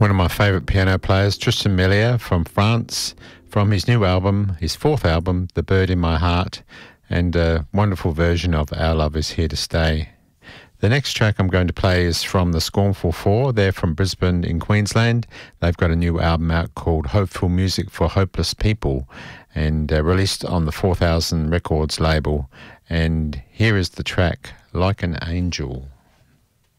one of my favourite piano players, Tristan Melia from France, from his new album, his fourth album, The Bird in My Heart, and a wonderful version of Our Love Is Here to Stay. The next track I'm going to play is from the Scornful Four. They're from Brisbane in Queensland. They've got a new album out called Hopeful Music for Hopeless People, and released on the 4000 Records label. And here is the track, Like an Angel.